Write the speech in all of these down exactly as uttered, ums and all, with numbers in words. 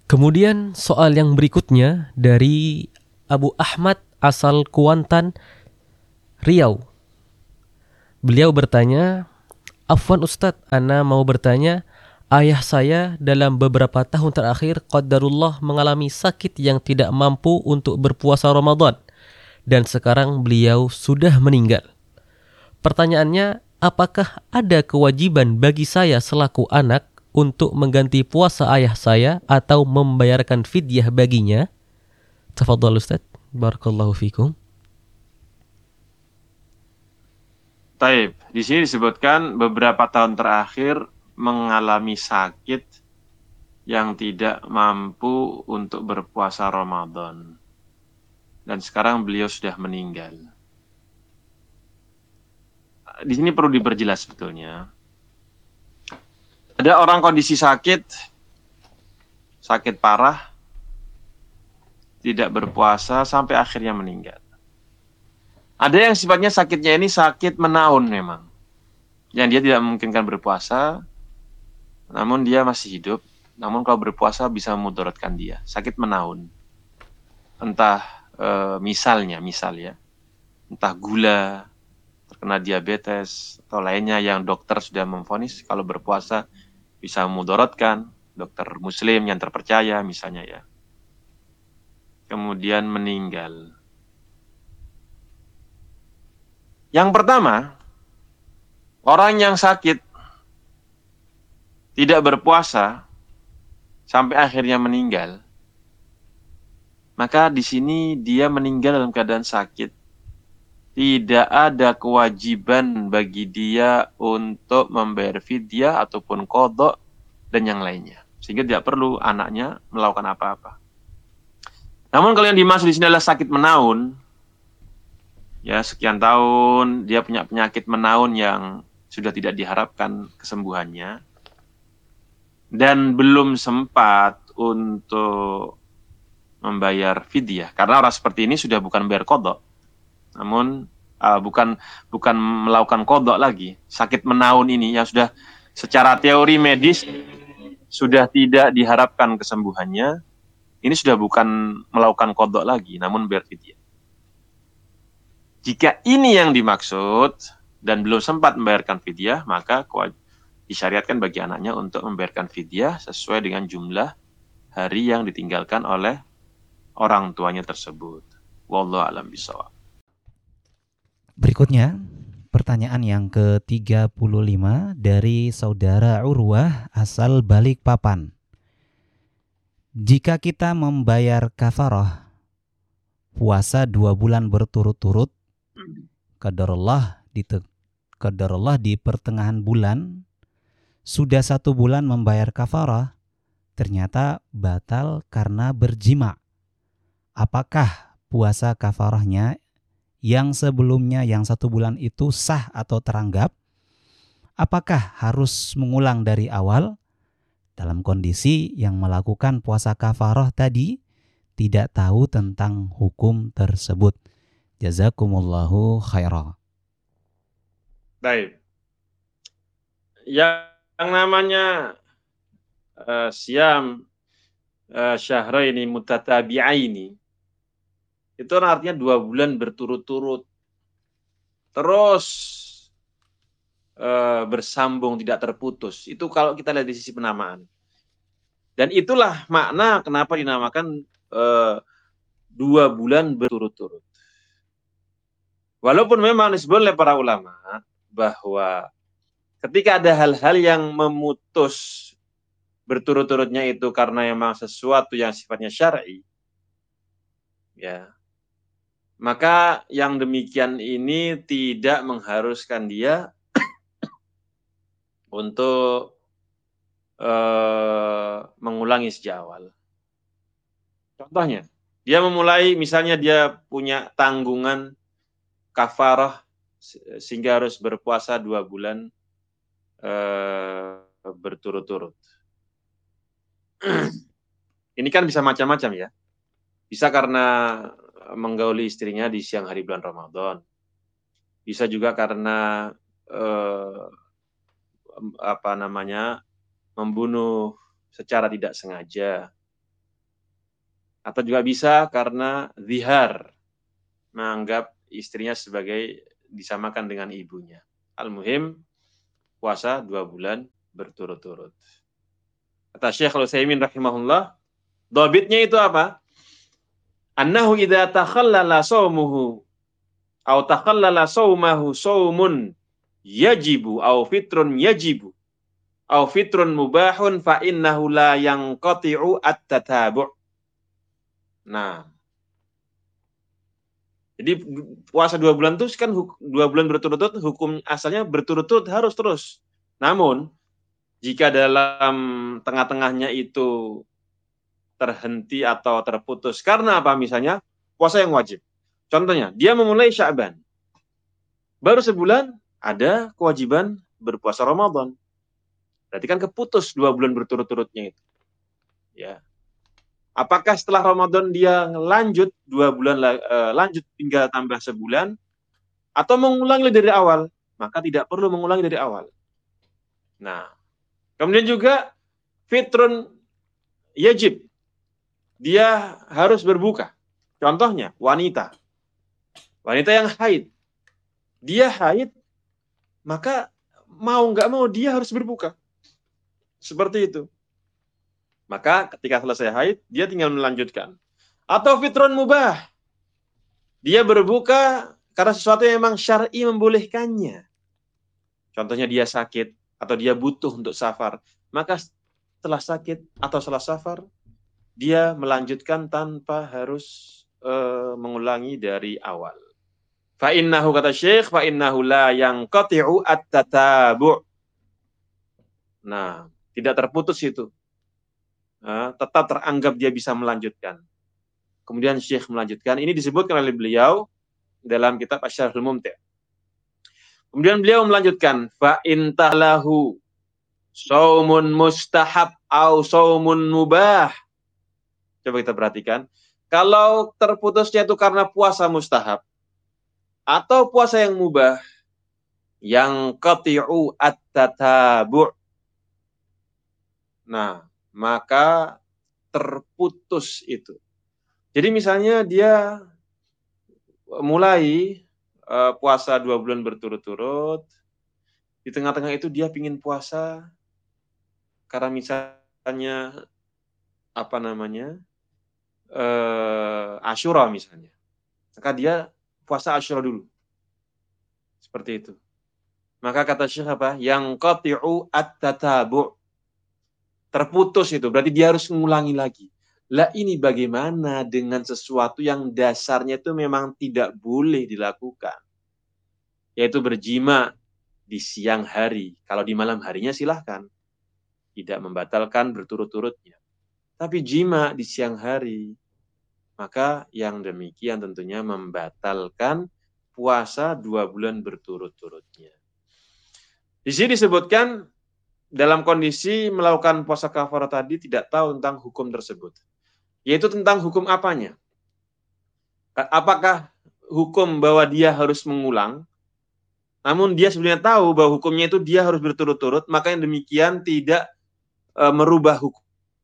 Kemudian soal yang berikutnya dari Abu Ahmad asal Kuantan, Riau. Beliau bertanya, "Afwan Ustadz, ana mau bertanya, ayah saya dalam beberapa tahun terakhir qadarullah mengalami sakit yang tidak mampu untuk berpuasa Ramadan dan sekarang beliau sudah meninggal. Pertanyaannya, apakah ada kewajiban bagi saya selaku anak untuk mengganti puasa ayah saya atau membayarkan fidyah baginya?" Tafadhal Ustaz. Barakallahu fikum. Taib, di sini disebutkan beberapa tahun terakhir mengalami sakit yang tidak mampu untuk berpuasa Ramadan. Dan sekarang beliau sudah meninggal. Di sini perlu diperjelas sebetulnya. Ada orang kondisi sakit, sakit parah, tidak berpuasa sampai akhirnya meninggal. Ada yang sifatnya sakitnya ini sakit menaun memang. Yang dia tidak memungkinkan berpuasa, namun dia masih hidup. Namun kalau berpuasa bisa memudaratkan dia. Sakit menaun. Entah e, misalnya, misal ya. Entah gula, terkena diabetes, atau lainnya yang dokter sudah memvonis kalau berpuasa bisa memudaratkan. Dokter muslim yang terpercaya misalnya ya. Kemudian meninggal. Yang pertama, orang yang sakit tidak berpuasa sampai akhirnya meninggal, maka di sini dia meninggal dalam keadaan sakit. Tidak ada kewajiban bagi dia untuk membayar fidyah ataupun qadha dan yang lainnya. Sehingga tidak perlu anaknya melakukan apa-apa. Namun kalau yang dimaksud di sini adalah sakit menaun, ya sekian tahun dia punya penyakit menaun yang sudah tidak diharapkan kesembuhannya dan belum sempat untuk membayar fidyah karena orang seperti ini sudah bukan bayar qadha, namun uh, bukan bukan melakukan qadha lagi. Sakit menaun ini yang sudah secara teori medis sudah tidak diharapkan kesembuhannya, ini sudah bukan melakukan qadha lagi, namun bayar fidyah. Jika ini yang dimaksud dan belum sempat membayarkan fidyah, maka disyariatkan bagi anaknya untuk membayarkan fidyah sesuai dengan jumlah hari yang ditinggalkan oleh orang tuanya tersebut. Wallahu a'lam bishawab. Berikutnya, pertanyaan yang ke tiga puluh lima dari saudara Urwah asal Balikpapan. Jika kita membayar kafarah puasa dua bulan berturut-turut, qadarullah di qadarullah di pertengahan bulan sudah satu bulan membayar kafarah, ternyata batal karena berjima. Apakah puasa kafarahnya yang sebelumnya yang satu bulan itu sah atau teranggap? Apakah harus mengulang dari awal? Dalam kondisi yang melakukan puasa kafarah tadi tidak tahu tentang hukum tersebut. Jazakumullahu khairan. Baik. Yang namanya uh, siam uh, syahraini mutatabi'aini itu artinya dua bulan berturut-turut terus uh, bersambung tidak terputus. Itu kalau kita lihat di sisi penamaan. Dan itulah makna kenapa dinamakan uh, dua bulan berturut-turut. Walaupun memang disebut oleh para ulama bahwa ketika ada hal-hal yang memutus berturut-turutnya itu karena memang sesuatu yang sifatnya syar'i, ya, maka yang demikian ini tidak mengharuskan dia untuk uh, mengulangi sejak awal. Contohnya, dia memulai, misalnya dia punya tanggungan kafarah sehingga harus berpuasa dua bulan uh, berturut-turut. Ini kan bisa macam-macam ya. Bisa karena menggauli istrinya di siang hari bulan Ramadan. Bisa juga karena eh, apa namanya membunuh secara tidak sengaja. Atau juga bisa karena zihar, menganggap istrinya sebagai disamakan dengan ibunya. Al-muhim, puasa dua bulan berturut-turut. Kata Syekh Al-Utsaimin rahimahullah, dhabitnya itu apa? Annahu idza takhallala shaumuhu aw takhallala shaumahu shaumun yajibu aw fitrun yajibu aw fitrun mubahun fa innahu la yanqati'u at-tatabu'. Nah, jadi puasa dua bulan itu kan dua bulan berturut-turut, hukum asalnya berturut-turut harus terus. Namun jika dalam tengah-tengahnya itu terhenti atau terputus karena apa, misalnya puasa yang wajib. Contohnya, dia memulai Sya'ban. Baru sebulan ada kewajiban berpuasa Ramadan. Berarti kan keputus dua bulan berturut-turutnya itu. Ya. Apakah setelah Ramadan dia lanjut dua bulan uh, lanjut tinggal tambah sebulan atau mengulangi dari awal? Maka tidak perlu mengulangi dari awal. Nah, kemudian juga fitrun yajib. Dia harus berbuka. Contohnya wanita. Wanita yang haid. Dia haid, maka mau nggak mau dia harus berbuka. Seperti itu. Maka ketika selesai haid, dia tinggal melanjutkan. Atau fitrun mubah. Dia berbuka karena sesuatu yang memang syar'i membolehkannya. Contohnya dia sakit atau dia butuh untuk safar. Maka setelah sakit atau setelah safar, dia melanjutkan tanpa harus uh, mengulangi dari awal. Fa innahu, kata Syekh, fa innahu la yanqati'u at-tatabu'. Nah, tidak terputus itu. Uh, tetap teranggap dia bisa melanjutkan. Kemudian Syekh melanjutkan, ini disebutkan oleh beliau dalam kitab Asy-Syarhul Mumti'. Kemudian beliau melanjutkan, fa intalahu shaumun mustahab au shaumun mubah. Coba kita perhatikan, kalau terputusnya itu karena puasa mustahab atau puasa yang mubah, yang qati'u at-tatabu'. Nah, maka terputus itu. Jadi misalnya dia mulai uh, puasa dua bulan berturut-turut, di tengah-tengah itu dia pingin puasa karena misalnya apa namanya uh, Asyura misalnya, maka dia puasa Asyura dulu, seperti itu. Maka kata Syekh apa? Yang qati'u at-tatabu'. Terputus itu, berarti dia harus mengulangi lagi. Lah ini bagaimana dengan sesuatu yang dasarnya itu memang tidak boleh dilakukan, yaitu berjima di siang hari. Kalau di malam harinya silahkan, tidak membatalkan berturut-turutnya. Tapi jima di siang hari, maka yang demikian tentunya membatalkan puasa dua bulan berturut-turutnya. Di sini disebutkan dalam kondisi melakukan puasa kafarah tadi tidak tahu tentang hukum tersebut. Yaitu tentang hukum apanya? Apakah hukum bahwa dia harus mengulang, namun dia sebenarnya tahu bahwa hukumnya itu dia harus berturut-turut, maka yang demikian tidak e, merubah hukum.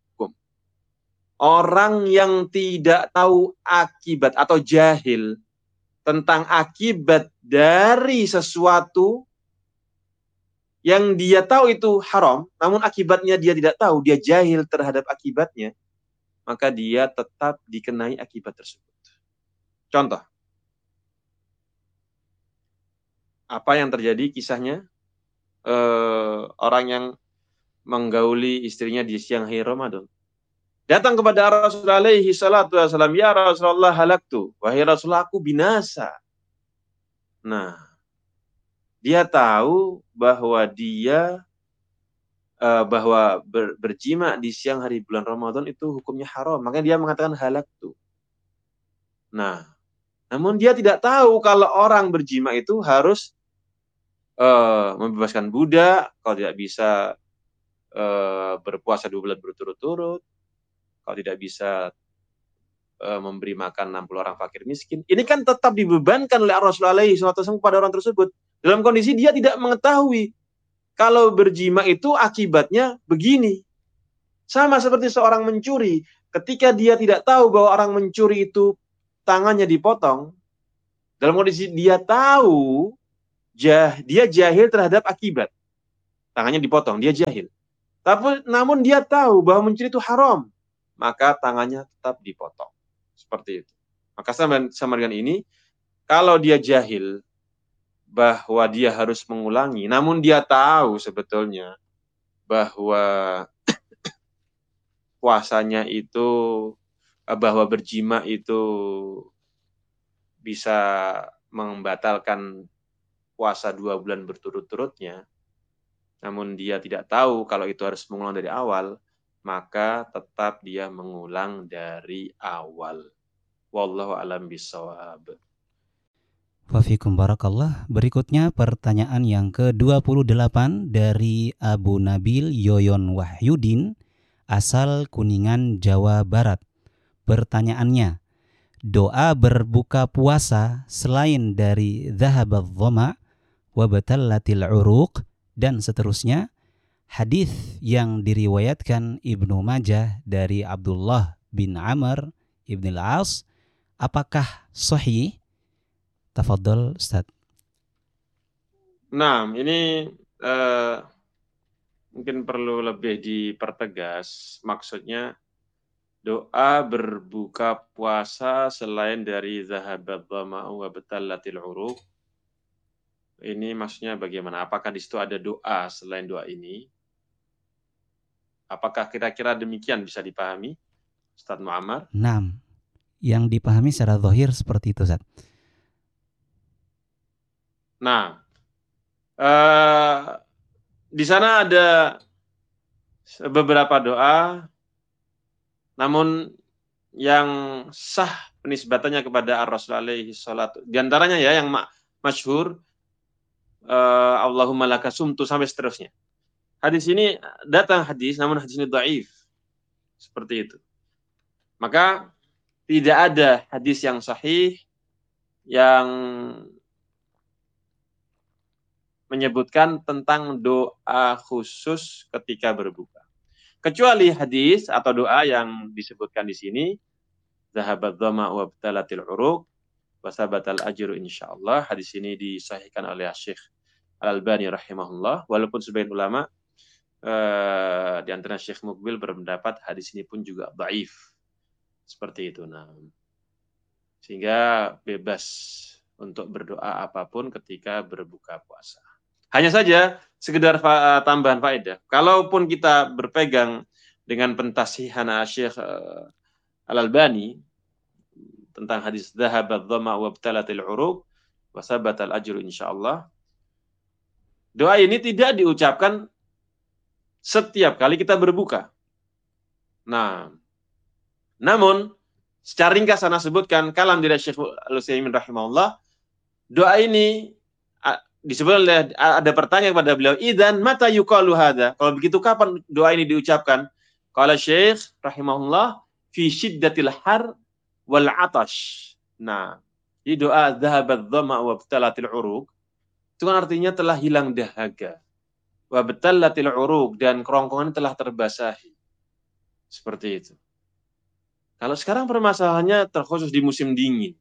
Orang yang tidak tahu akibat atau jahil tentang akibat dari sesuatu yang dia tahu itu haram, namun akibatnya dia tidak tahu, dia jahil terhadap akibatnya, maka dia tetap dikenai akibat tersebut. Contoh, apa yang terjadi kisahnya? E, orang yang menggauli istrinya di siang hari Ramadan. Datang kepada Rasulullah alaihi salatu wasallam, ya Rasulullah halaktu, wahai Rasulullah aku binasa. Nah, dia tahu bahwa dia uh, bahwa ber, berjima di siang hari bulan Ramadan itu hukumnya haram, makanya dia mengatakan halaktu. Nah, namun dia tidak tahu kalau orang berjima itu harus uh, membebaskan budak, kalau tidak bisa uh, berpuasa dua bulan berturut-turut, kalau tidak bisa uh, memberi makan enam puluh orang fakir miskin. Ini kan tetap dibebankan oleh Rasulullah shallallahu alaihi wasallam kepada orang tersebut. Dalam kondisi dia tidak mengetahui kalau berjima itu akibatnya begini. Sama seperti seorang mencuri, ketika dia tidak tahu bahwa orang mencuri itu tangannya dipotong, dalam kondisi dia tahu, jah, dia jahil terhadap akibat. Tangannya dipotong, dia jahil. Tapi namun dia tahu bahwa mencuri itu haram, maka tangannya tetap dipotong. Seperti itu. Maka sama, sama dengan ini, kalau dia jahil bahwa dia harus mengulangi, namun dia tahu sebetulnya bahwa puasanya itu, bahwa berjima itu bisa membatalkan puasa dua bulan berturut-turutnya, namun dia tidak tahu kalau itu harus mengulang dari awal, maka tetap dia mengulang dari awal. Wallahu a'lam bishawab. Wafikum barakallah. Berikutnya pertanyaan yang ke dua puluh delapan dari Abu Nabil Yoyon Wahyudin, asal Kuningan, Jawa Barat. Pertanyaannya, doa berbuka puasa selain dari dhahabadh dhama wa batallatil uruq dan seterusnya, hadis yang diriwayatkan Ibnu Majah dari Abdullah bin Amr ibn al-As, apakah sahih? Tafadhol Ustaz. Nah, ini uh, mungkin perlu lebih dipertegas. Maksudnya doa berbuka puasa selain dari dhahabadh dhama'u wa batallatil uruq. Ini maksudnya bagaimana? Apakah di situ ada doa selain doa ini? Apakah kira-kira demikian bisa dipahami, Ustaz Muammar? Naam. Yang dipahami secara zahir seperti itu, Ustaz. Nah, uh, di sana ada beberapa doa, namun yang sah penisbatannya kepada Ar-Rasul alaihi salatu. Di antaranya ya yang ma- masyhur, uh, Allahumma laka sumtu sampai seterusnya. Hadis ini datang hadis, namun hadis ini dhaif. Seperti itu. Maka tidak ada hadis yang sahih yang menyebutkan tentang doa khusus ketika berbuka. Kecuali hadis atau doa yang disebutkan di sini, dhahabadh dhama wa btalatil uruq wa sabatal ajru insyaallah. Hadis ini disahihkan oleh Syekh Al-Albani rahimahullah, walaupun sebagian ulama eh, di antara Syekh Muqbil berpendapat hadis ini pun juga dhaif. Seperti itu. Nah, sehingga bebas untuk berdoa apapun ketika berbuka puasa. Hanya saja sekedar fa- tambahan faedah. Kalaupun kita berpegang dengan pentasihan Syekh uh, Al-Albani tentang hadis dhahabadh dhama wa btalatil uruq wa sabatal ajru insyaallah. Doa ini tidak diucapkan setiap kali kita berbuka. Nah, namun secara ringkas saya sebutkan kalam dari Syekh Al-Utsaimin rahimahullah, doa ini disebut oleh, ada pertanyaan kepada beliau, idzan mata yuqalu hadza? Kalau begitu kapan doa ini diucapkan? Qala Syekh rahimahullah fi syiddatil har wal atash. Nah, di doa dhahabadh dhama wa btalatil uruq itu kan artinya telah hilang dahaga. Wa btalatil uruq, dan kerongkongan telah terbasahi. Seperti itu. Kalau sekarang permasalahannya terkhusus di musim dingin.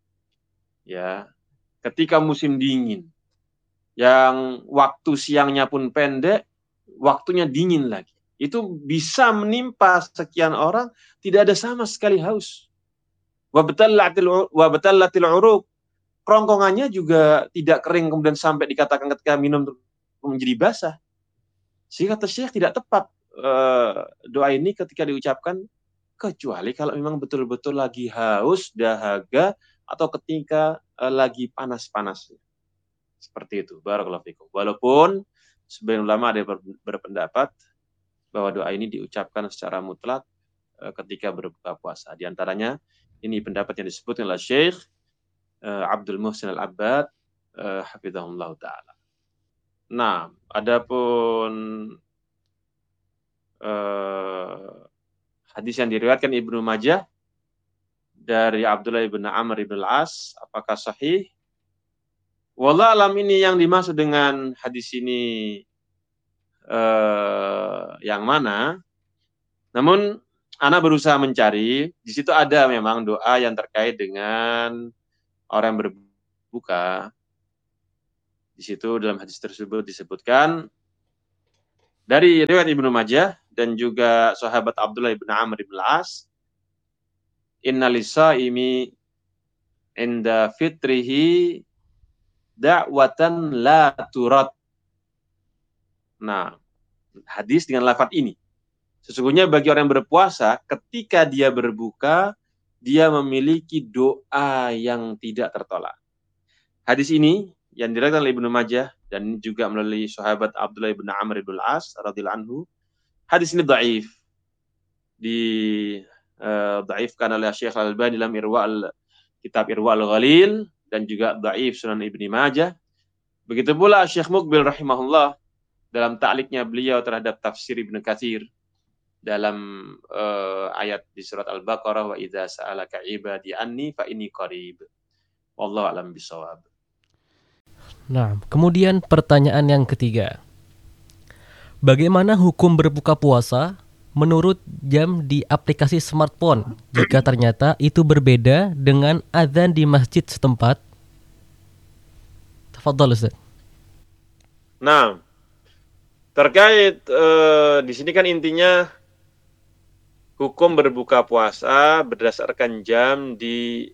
Ya, ketika musim dingin yang waktu siangnya pun pendek, waktunya dingin lagi. Itu bisa menimpa sekian orang, tidak ada sama sekali haus. Wa batallatil uruq, kerongkongannya juga tidak kering kemudian sampai dikatakan ketika minum menjadi basah. Sehingga kata Syekh tidak tepat uh, doa ini ketika diucapkan, kecuali kalau memang betul-betul lagi haus, dahaga, atau ketika uh, lagi panas-panasnya. Seperti itu. Barakallahu fikum. Walaupun sebagian ulama ada yang berpendapat bahwa doa ini diucapkan secara mutlak uh, ketika berbuka puasa. Di antaranya ini pendapat yang disebutkan oleh Syekh uh, Abdul Muhsin Al-Abbad uh, hafizahullah taala. Nah, adapun uh, hadis yang diriwayatkan Ibnu Majah dari Abdullah bin Amr ibn al-As, apakah sahih? Wallah alam, ini yang dimaksud dengan hadis ini eh, yang mana? Namun ana berusaha mencari, di situ ada memang doa yang terkait dengan orang yang berbuka. Di situ dalam hadis tersebut disebutkan dari riwayat Ibnu Majah dan juga sahabat Abdullah bin Amr bin Al-As, inna lisaimi inda fitrihi da'watan la turad. Nah, hadis dengan lafaz ini. Sesungguhnya bagi orang yang berpuasa, ketika dia berbuka, dia memiliki doa yang tidak tertolak. Hadis ini yang diriwayatkan oleh Ibnu Majah dan juga melalui sahabat Abdullah bin Amr bin Al-As radhiyallahu anhu. Hadis ini dhaif. Di uh, dhaifkan oleh Syekh Al-Albani dalam Irwa al kitab Irwa al-Ghalil dan juga dhaif Sunan Ibnu Majah. Begitu pula Syekh Muqbil rahimahullah dalam ta'liqnya beliau terhadap tafsir Ibnu Katsir dalam uh, ayat di surat Al-Baqarah, wa idza sa'alaka ibadi anni fa inni qarib. Wallahu a'lam bishawab. Nah, kemudian pertanyaan yang ketiga. Bagaimana hukum berbuka puasa menurut jam di aplikasi smartphone jika ternyata itu berbeda dengan azan di masjid setempat? Tafadhal Ustaz. Nah, terkait uh, di sini kan intinya hukum berbuka puasa berdasarkan jam di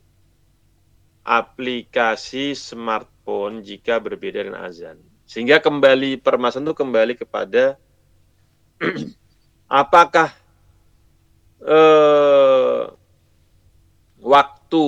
aplikasi smartphone jika berbeda dengan azan. Sehingga kembali permasalahan itu kembali kepada apakah eh, waktu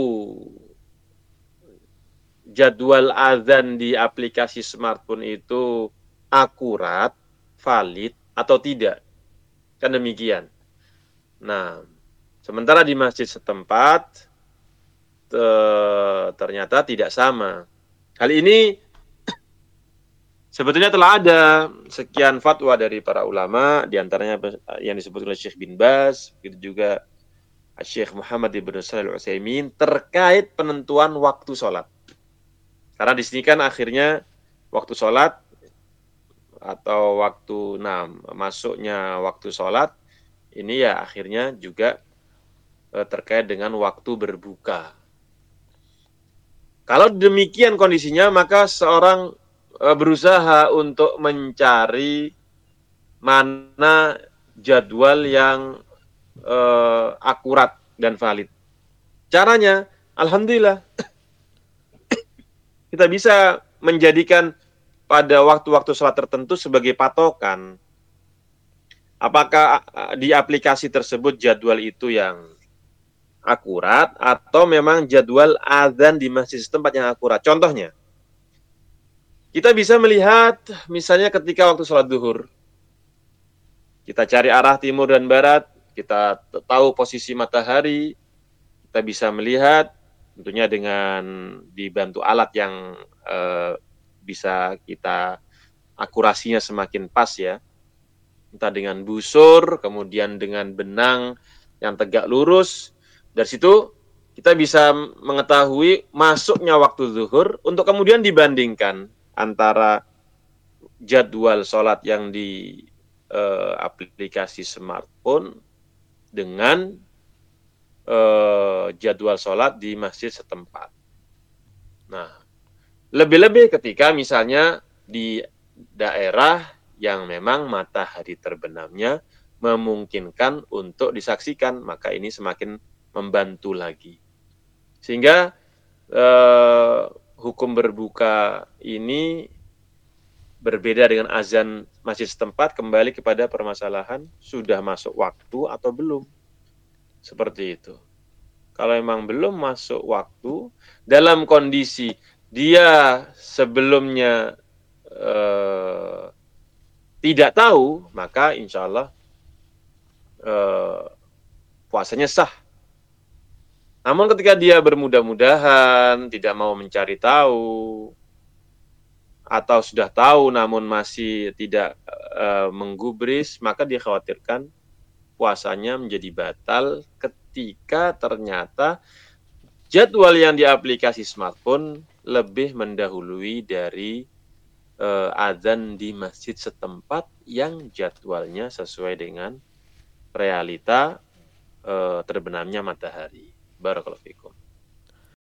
jadwal azan di aplikasi smartphone itu akurat, valid atau tidak. Kan demikian. Nah, sementara di masjid setempat te, ternyata tidak sama. Hal ini sebetulnya telah ada sekian fatwa dari para ulama, diantaranya yang disebut oleh Syekh bin Baz, begitu juga Syekh Muhammad ibn Shalih Al-Utsaimin terkait penentuan waktu sholat. Karena di sini kan akhirnya waktu sholat atau waktu nah, masuknya waktu sholat ini ya akhirnya juga eh, terkait dengan waktu berbuka. Kalau demikian kondisinya, maka seorang eh, berusaha untuk mencari mana jadwal yang eh, akurat dan valid. Caranya, alhamdulillah, kita bisa menjadikan pada waktu-waktu sholat tertentu sebagai patokan. Apakah di aplikasi tersebut jadwal itu yang akurat atau memang jadwal azan di masjid setempat yang akurat? Contohnya, kita bisa melihat misalnya ketika waktu sholat zuhur, kita cari arah timur dan barat, kita tahu posisi matahari, kita bisa melihat tentunya dengan dibantu alat yang eh, bisa kita akurasinya semakin pas ya. Entah dengan busur, kemudian dengan benang yang tegak lurus. Dari situ kita bisa mengetahui masuknya waktu zuhur untuk kemudian dibandingkan antara jadwal sholat yang di eh, aplikasi smartphone dengan eh, jadwal sholat di masjid setempat. Nah, lebih-lebih ketika misalnya di daerah yang memang matahari terbenamnya memungkinkan untuk disaksikan, maka ini semakin membantu lagi. Sehingga eh, hukum berbuka ini berbeda dengan azan masjid setempat kembali kepada permasalahan sudah masuk waktu atau belum. Seperti itu. Kalau memang belum masuk waktu, dalam kondisi dia sebelumnya eh, tidak tahu, maka insya Allah eh, puasanya sah. Namun ketika dia bermudah-mudahan, tidak mau mencari tahu, atau sudah tahu namun masih tidak eh, menggubris, maka dia khawatirkan puasanya menjadi batal ketika ternyata jadwal yang di aplikasi smartphone lebih mendahului dari Uh, azan di masjid setempat yang jadwalnya sesuai dengan realita eh, terbenamnya matahari. Barakallahu fikum.